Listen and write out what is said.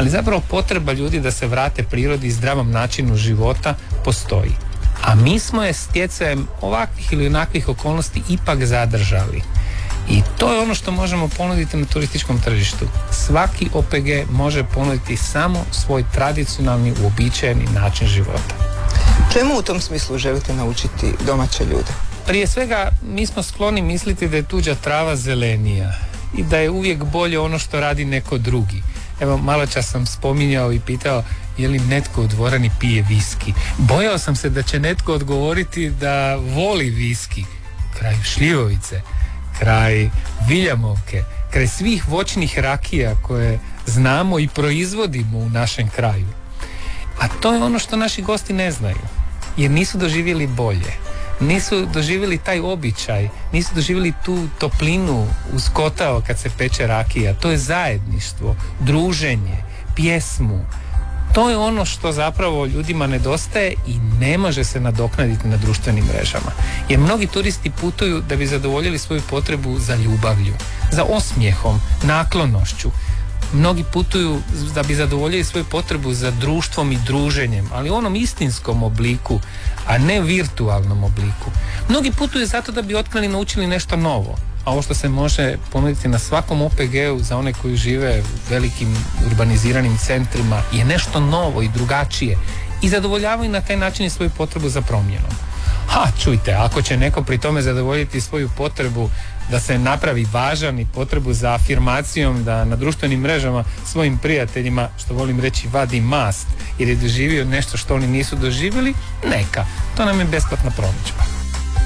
ali zapravo potreba ljudi da se vrate prirodi i zdravom načinu života postoji. A mi smo je stjecajem ovakvih ili onakvih okolnosti ipak zadržali. I to je ono što možemo ponuditi na turističkom tržištu. Svaki OPG može ponuditi samo svoj tradicionalni, uobičajeni način života. Čemu u tom smislu želite naučiti domaće ljude? Prije svega, mi smo skloni misliti da je tuđa trava zelenija i da je uvijek bolje ono što radi neko drugi. Evo, malo čas sam spominjao i pitao je li netko u dvorani pije viski. Bojao sam se da će netko odgovoriti da voli viski. Kraj šljivovice, kraj viljamovke, kraj svih voćnih rakija koje znamo i proizvodimo u našem kraju. A to je ono što naši gosti ne znaju, jer nisu doživjeli bolje. Nisu doživjeli taj običaj, nisu doživjeli tu toplinu uz kotao kad se peče rakija. To je zajedništvo, druženje, pjesmu. To je ono što zapravo ljudima nedostaje i ne može se nadoknaditi na društvenim mrežama. Jer mnogi turisti putuju da bi zadovoljili svoju potrebu za ljubavlju, za osmijehom, naklonošću. Mnogi putuju da bi zadovoljili svoju potrebu za društvom i druženjem, ali u onom istinskom obliku, a ne virtualnom obliku. Mnogi putuju zato da bi otkrili i naučili nešto novo, a ovo što se može ponuditi na svakom OPG-u za one koji žive u velikim urbaniziranim centrima je nešto novo i drugačije i zadovoljavaju na taj način i svoju potrebu za promjenom. Čujte, ako će neko pri tome zadovoljiti svoju potrebu da se napravi važan i potrebu za afirmacijom, da na društvenim mrežama svojim prijateljima, što volim reći, vadi mast jer je doživio nešto što oni nisu doživjeli, neka. To nam je besplatna promidžba.